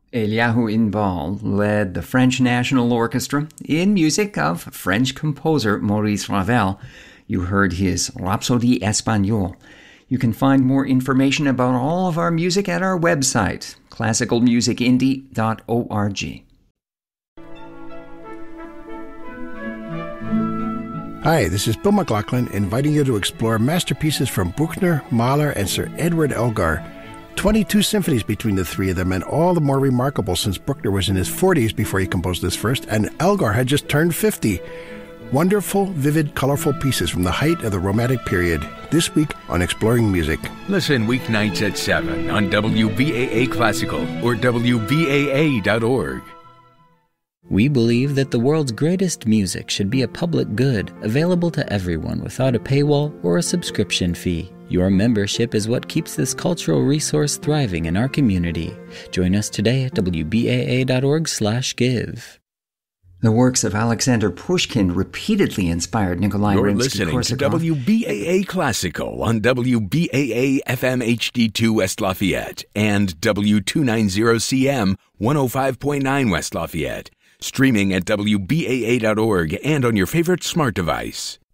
Eliahu Inbal led the French National Orchestra in music of French composer Maurice Ravel. You heard his Rhapsodie Espagnole. You can find more information about all of our music at our website, classicalmusicindie.org. Hi, this is Bill McLaughlin inviting you to explore masterpieces from Bruckner, Mahler, and Sir Edward Elgar. 22 symphonies between the three of them, and all the more remarkable since Bruckner was in his 40s before he composed this first, and Elgar had just turned 50. Wonderful, vivid, colorful pieces from the height of the Romantic period. This week on Exploring Music. Listen weeknights at 7 on WBAA Classical or WBAA.org. We believe that the world's greatest music should be a public good, available to everyone without a paywall or a subscription fee. Your membership is what keeps this cultural resource thriving in our community. Join us today at WBAA.org/give. The works of Alexander Pushkin repeatedly inspired Nikolai You're Rimsky-Korsakov. listening to WBAA Classical on WBAA FM HD2 West Lafayette and W290CM 105.9 West Lafayette. Streaming at WBAA.org and on your favorite smart device.